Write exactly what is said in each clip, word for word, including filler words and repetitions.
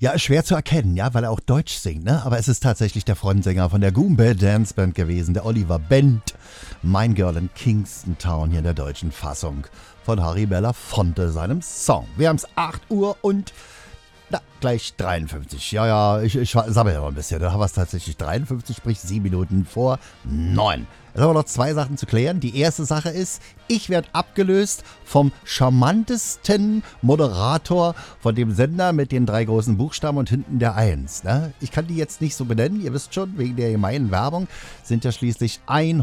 Ja, ist schwer zu erkennen, ja, weil er auch Deutsch singt, ne? Aber es ist tatsächlich der Frontsänger von der Goombay Dance Band gewesen, der Oliver Bent. Mein Girl in Kingston Town hier in der deutschen Fassung von Harry Belafonte, seinem Song. Wir haben es acht Uhr und na, gleich dreiundfünfzig. Ja, ja, ich, ich sammle ja noch ein bisschen. Da haben wir es tatsächlich dreiundfünfzig, sprich sieben Minuten vor neun. Jetzt haben wir noch zwei Sachen zu klären. Die erste Sache ist, ich werde abgelöst vom charmantesten Moderator von dem Sender mit den drei großen Buchstaben und hinten der Eins. Ne? Ich kann die jetzt nicht so benennen, ihr wisst schon, wegen der gemeinen Werbung sind ja schließlich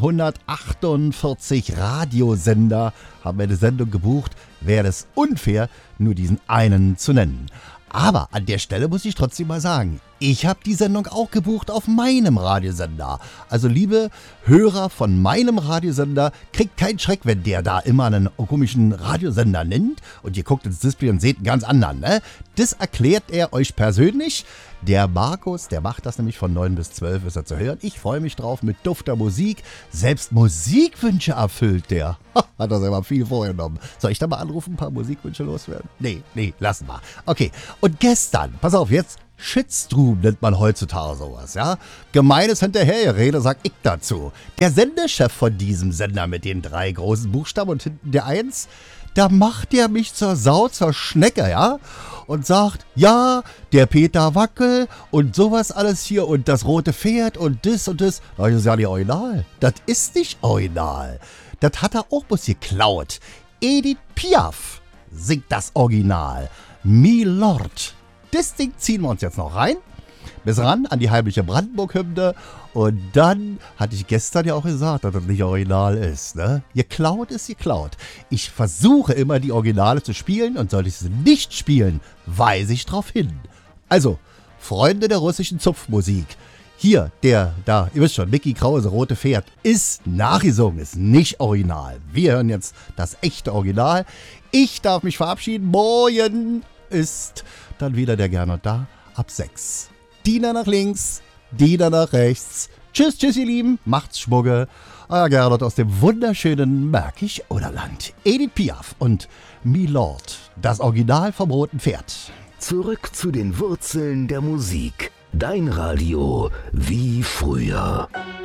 hundertachtundvierzig Radiosender, haben eine Sendung gebucht, wäre es unfair, nur diesen einen zu nennen. Aber an der Stelle muss ich trotzdem mal sagen, ich habe die Sendung auch gebucht auf meinem Radiosender. Also liebe Hörer von meinem Radiosender, kriegt keinen Schreck, wenn der da immer einen komischen Radiosender nennt und ihr guckt ins Display und seht einen ganz anderen. Ne? Das erklärt er euch persönlich. Der Markus, der macht das nämlich von neun bis zwölf, ist er zu hören. Ich freue mich drauf mit dufter Musik. Selbst Musikwünsche erfüllt der. Hat er selber viel vorgenommen. Soll ich da mal anrufen, ein paar Musikwünsche loswerden? Nee, nee, lassen wir. Okay, und gestern, pass auf, jetzt Shitstorm nennt man heutzutage sowas, ja? Gemeines Hinterhergerede, sag ich dazu. Der Sendechef von diesem Sender mit den drei großen Buchstaben und hinten der Eins, da macht der mich zur Sau, zur Schnecke, ja? Und sagt, ja, der Peter Wackel und sowas alles hier und das rote Pferd und das und das. Das ist ja nicht original. Das ist nicht original. Das hat er auch bloß geklaut. Edith Piaf singt das Original. Milord. Das Ding ziehen wir uns jetzt noch rein. Bis ran an die heimliche Brandenburg-Hymne. Und dann hatte ich gestern ja auch gesagt, dass das nicht original ist. Ne? Geklaut ist geklaut. Ich versuche immer, die Originale zu spielen. Und sollte ich sie nicht spielen, weise ich darauf hin. Also, Freunde der russischen Zupfmusik. Hier, der, da, ihr wisst schon, Mickey Krause, Rote Pferd, ist nachgesungen, ist nicht original. Wir hören jetzt das echte Original. Ich darf mich verabschieden. Morgen ist dann wieder der Gernot da, ab sechs. Diener nach links, Diener nach rechts. Tschüss, tschüss, ihr Lieben. Macht's Schmugge. Euer Gernot aus dem wunderschönen Märkisch-Oderland. Edith Piaf und Milord, das Original vom Roten Pferd. Zurück zu den Wurzeln der Musik. Dein Radio wie früher.